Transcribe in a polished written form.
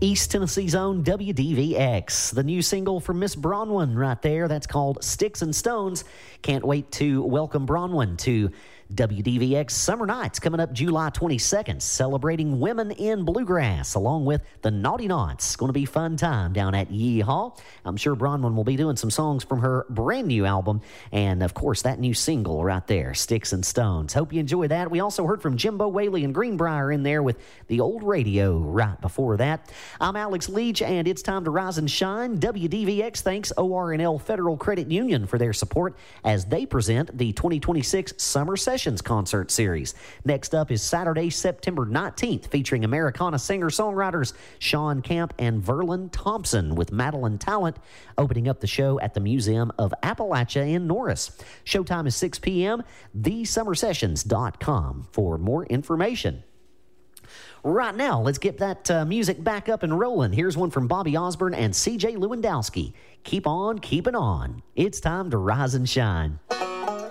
East Tennessee's own WDVX. The new single from Miss Bronwyn right there, that's called Sticks and Stones. Can't wait to welcome Bronwyn to WDVX Summer Nights coming up July 22nd, celebrating women in bluegrass along with the Naughty Knots. Going to be a fun time down at Yeehaw. I'm sure Bronwyn will be doing some songs from her brand new album and, of course, that new single right there, Sticks and Stones. Hope you enjoy that. We also heard from Jimbo Whaley and Greenbrier in there with the old radio right before that. I'm Alex Leach, and it's time to rise and shine. WDVX thanks ORNL Federal Credit Union for their support as they present the 2026 Summer Sessions Concert Series. Next up is Saturday, September 19th, featuring Americana singer-songwriters Sean Camp and Verlin Thompson with Madeline Talent, opening up the show at the Museum of Appalachia in Norris. Showtime is 6 p.m. thesummersessions.com for more information. Right now, let's get that music back up and rolling. Here's one from Bobby Osborne and C.J. Lewandowski. Keep on keeping on. It's time to rise and shine.